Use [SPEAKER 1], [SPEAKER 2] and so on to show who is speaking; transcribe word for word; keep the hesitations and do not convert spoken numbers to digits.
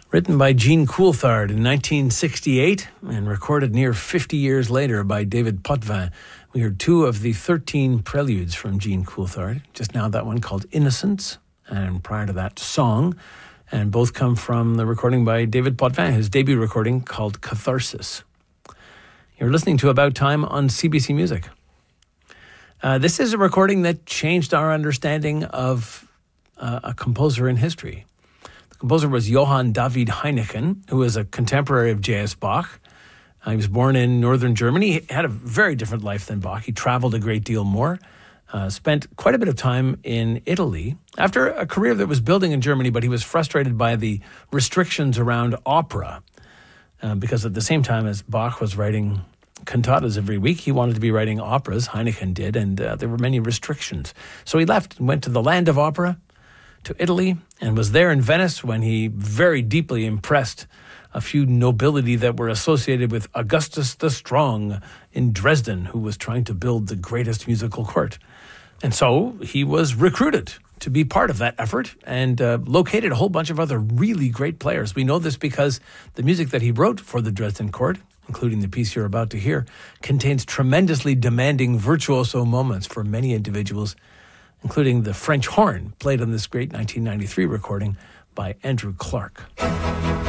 [SPEAKER 1] Written by Jean Coulthard in nineteen sixty-eight and recorded near fifty years later by David Potvin. We heard two of the thirteen preludes from Jean Coulthard. Just now that one called Innocence, and prior to that, Song. And both come from the recording by David Potvin, his debut recording called Catharsis. You're listening to About Time on C B C Music. Uh, this is a recording that changed our understanding of uh, a composer in history. The composer was Johann David Heineken, who was a contemporary of J S. Bach. Uh, he was born in northern Germany. He had a very different life than Bach. He traveled a great deal more, uh, spent quite a bit of time in Italy. After a career that was building in Germany, but he was frustrated by the restrictions around opera, uh, because at the same time as Bach was writing cantatas every week, he wanted to be writing operas, Heineken did, and uh, there were many restrictions. So he left and went to the land of opera, to Italy, and was there in Venice when he very deeply impressed a few nobility that were associated with Augustus the Strong in Dresden, who was trying to build the greatest musical court. And so he was recruited to be part of that effort and uh, located a whole bunch of other really great players. We know this because the music that he wrote for the Dresden court, including the piece you're about to hear, contains tremendously demanding virtuoso moments for many individuals, including the French horn played on this great nineteen ninety-three recording by Andrew Clark.